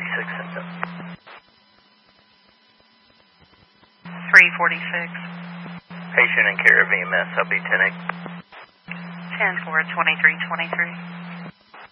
346 symptom. 346. Patient in care of EMS, I'll be 10-8. 10-4, 2323.